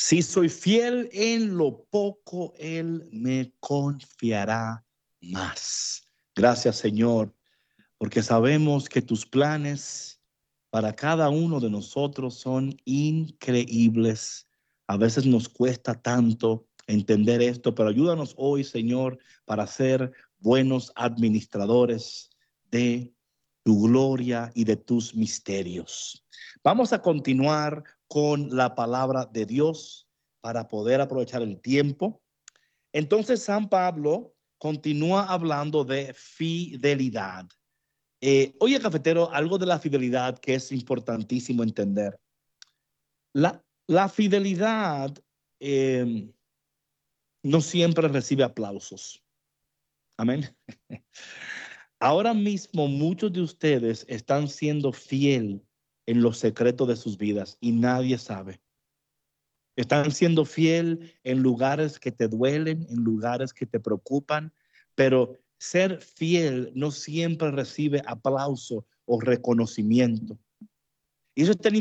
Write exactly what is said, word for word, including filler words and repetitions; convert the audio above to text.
Si soy fiel en lo poco, Él me confiará más. Gracias, Señor, porque sabemos que tus planes para cada uno de nosotros son increíbles. A veces nos cuesta tanto entender esto, pero ayúdanos hoy, Señor, para ser buenos administradores de tu gloria y de tus misterios. Vamos a continuar con la palabra de Dios para poder aprovechar el tiempo. Entonces, San Pablo continúa hablando de fidelidad. Eh, oye, cafetero, algo de la fidelidad que es importantísimo entender. La, la fidelidad eh, no siempre recibe aplausos. Amén. Ahora mismo muchos de ustedes están siendo fiel en los secretos de sus vidas y nadie sabe. Están siendo fiel en lugares que te duelen, en lugares que te preocupan, pero ser fiel no siempre recibe aplauso o reconocimiento. Y eso es tan